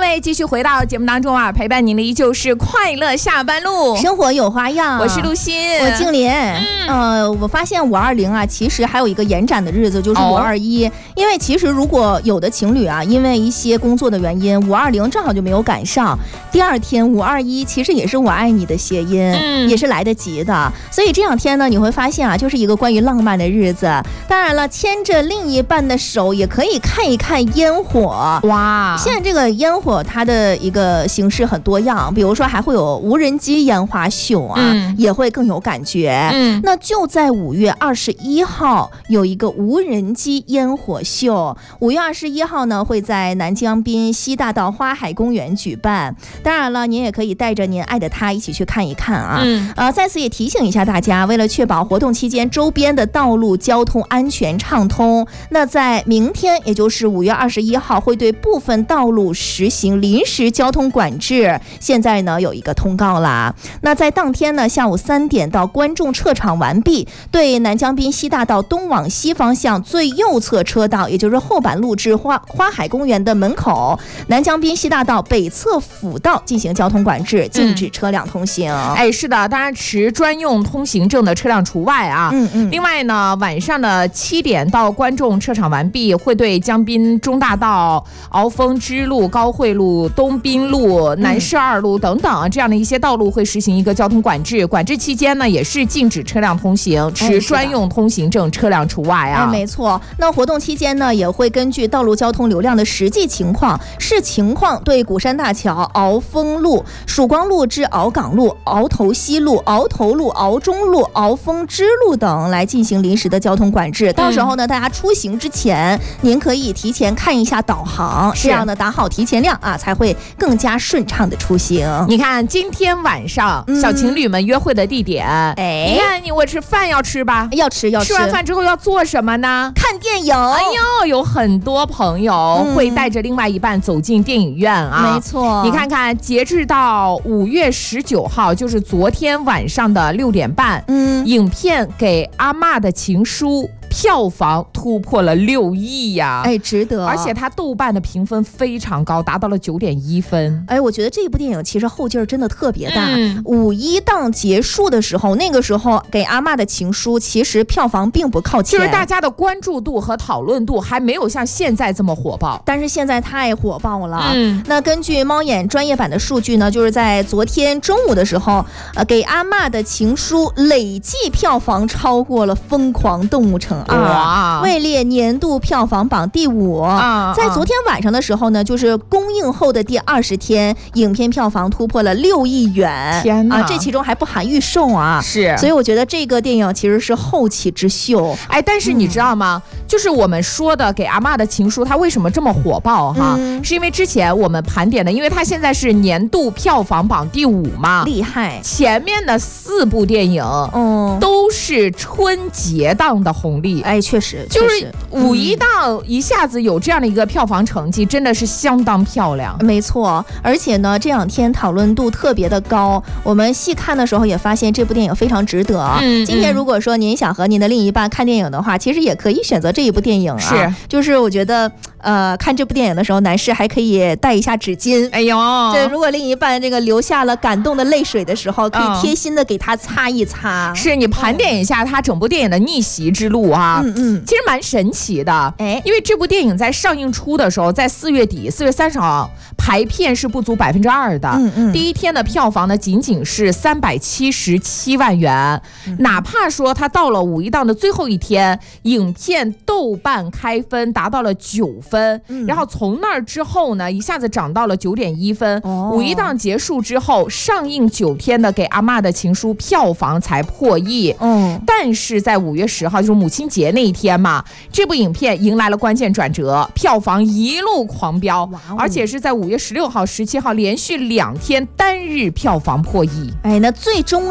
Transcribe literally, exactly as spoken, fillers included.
位，继续回到节目当中啊，陪伴您的依旧是快乐下班路， 生活有花样。 我是陆欣， 我静林。嗯、呃，我发现五二零啊，其实还有一个延展的日子，就是五二一。因为其实如果有的情侣啊，因为一些工作的原因，五二零正好就没有赶上，第二天五二一其实也是我爱你的谐音、嗯，也是来得及的。所以这两天呢，你会发现啊，就是一个关于浪漫的日子。当然了，牵着另一半的手也可以看一看烟火。哇，现在这个烟火它的一个形式很多样，比如说还会有无人机烟花秀啊、嗯，也会更有感觉。嗯，那就在五月二十一号有一个无人机烟火秀，五月二十一号呢会在南江滨西大道花海公园举办。当然了，您也可以带着您爱的他一起去看一看啊。嗯，呃，在此也提醒一下大家，为了确保活动期间周边的道路交通安全畅通，那在明天，也就是五月二十一号，会对部分道路实行临时交通管制。现在呢有一个通告啦，那在当天呢下午三点到观众撤场完毕，对南江滨西大道东往西方向最右侧车道，也就是后板路至花花海公园的门口，南江滨西大道北侧辅道进行交通管制，禁止车辆通行。嗯、 哎，是的，当然持专用通行证的车辆除外啊。嗯嗯。另外呢，晚上的七点到观众撤场完毕，会对江滨中大道、鳌峰支路、高汇路、东滨路、南市二路等等这样的一些道路会实行一个交通管制。管制期间呢，也是禁止车辆通行，持专用通行证车辆除外啊。 哎，没错。那活动期间呢，也会根据道路交通流量的实际情况，视情况对鼓山大桥、鳌峰路、曙光路至鳌岗路、鳌头西路、鳌头路、鳌中路、鳌峰支路等来进行临时的交通管制。到时候呢，大家出行之前，您可以提前看一下导航，这样呢打好提前量啊，才会更加顺畅的出行。 你看今天晚上、嗯、小情侣们约会的地点，哎，你看你我吃饭要吃吧， 要吃要吃， 吃完饭之后要做什么呢？ 看电影。 哎呦，有很多朋友会带着另外一半走进电影院啊。 嗯、没错， 你看看，截至到五月十九号，就是昨天晚上的六点半，嗯，影片《给阿嬷的情书》票房突破了六亿呀！ 哎，值得。 而且它豆瓣的评分非常高，达到了九点一分。 哎，我觉得这部电影其实后劲儿真的特别大。嗯、五一档结束的时候，那个时候《给阿嬷的情书》其实票房并不靠前， 就是大家的关注度和讨论度还没有像现在这么火爆。 但是现在太火爆了。嗯，那根据猫眼专业版的数据呢，就是在昨天中午的时候，呃，《给阿嬷的情书》累计票房超过了《疯狂动物城》。啊，位列年度票房榜第五。啊，在昨天晚上的时候呢，就是公映后的第二十天，影片票房突破了六亿元。 天哪！ 啊，这其中还不含预售啊。 是， 所以我觉得这个电影其实是后起之秀。 哎，但是你知道吗？嗯、就是我们说的《给阿嬷的情书》，它为什么这么火爆哈？嗯、是因为之前我们盘点的，因为它现在是年度票房榜第五嘛， 厉害。 前面的四部电影，嗯，都是春节档的红利。 哎，确实， 就是五一档一下子有这样的一个票房成绩，嗯、真的是相当漂亮。 没错，而且呢，这两天讨论度特别的高。我们细看的时候也发现这部电影非常值得。嗯、今天如果说您想和您的另一半看电影的话，其实也可以选择这一部电影啊。 是， 就是我觉得，呃，看这部电影的时候，男士还可以带一下纸巾。 哎呦， 对，如果另一半这个流下了感动的泪水的时候，可以贴心的给他擦一擦。 嗯、是你盘点一下他整部电影的逆袭之路啊。嗯嗯，其实蛮神奇的，哎，因为这部电影在上映初的时候，在四月底，四月三十号排片是不足百分之二的，嗯嗯，第一天的票房呢仅仅是三百七十七万元，嗯、哪怕说它到了五一档的最后一天，影片豆瓣开分达到了九分，嗯、然后从那儿之后呢，一下子涨到了九点一分。哦、五一档结束之后，上映九天的《给阿嬷的情书》票房才破亿，嗯，但是在五月十号，就是母亲节那一天嘛，这部影片迎来了关键转折，票房一路狂飙，而且是在五月十六号、十七号连续两天单日票房破亿。 哎，那最终